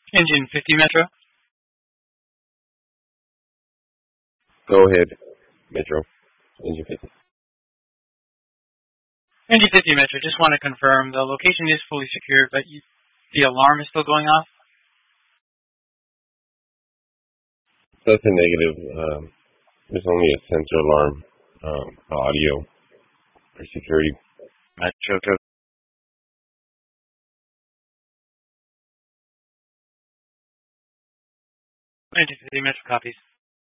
Engine 50 Metro. Go ahead, Metro. Engine 50. Engine 50 Metro, just want to confirm the location is fully secured, but the alarm is still going off? That's a negative. There's only a sensor alarm, audio, for security. Metro code. Engine 50 Metro copies.